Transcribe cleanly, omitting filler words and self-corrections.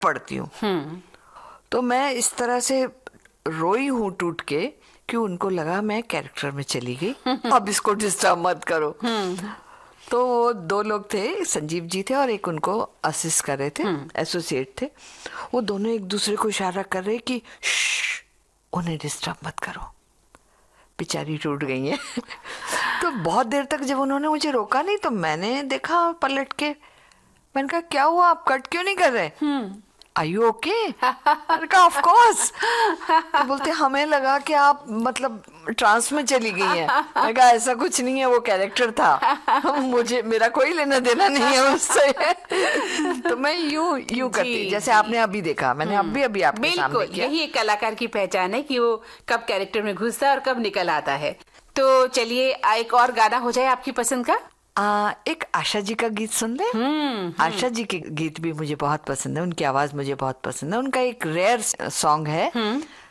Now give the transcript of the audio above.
पड़ती हूँ। तो मैं इस तरह से रोई हूँ टूट के कि उनको लगा मैं कैरेक्टर में चली गई, अब इसको डिस्टर्ब मत करो। तो वो दो लोग थे, संजीव जी थे और एक उनको असिस्ट कर रहे थे, एसोसिएट थे। वो दोनों एक दूसरे को इशारा कर रहे कि उन्हें डिस्टर्ब मत करो, बेचारी टूट गई है। तो बहुत देर तक जब उन्होंने मुझे रोका नहीं तो मैंने देखा पलट के, मैंने कहा क्या हुआ, आप कट क्यों नहीं कर रहे? Are you okay? मैंने कहा ऑफ कोर्स। तो बोलते हमें लगा कि आप मतलब ट्रांस में चली गई हैं। मैंने कहा ऐसा कुछ नहीं है, वो कैरेक्टर था, मुझे मेरा कोई लेना देना नहीं है उससे। तो मैं यूं करती जैसे आपने अभी देखा, मैंने अभी आपके सामने किया। यही एक कलाकार की पहचान है कि वो कब कैरेक्टर में घुसता है और कब निकल आता है। तो चलिए एक और गाना हो जाए आपकी पसंद का। एक आशा जी का गीत सुन ले। आशा जी के गीत भी मुझे बहुत पसंद है, उनकी आवाज मुझे बहुत पसंद है। उनका एक रेयर सॉन्ग है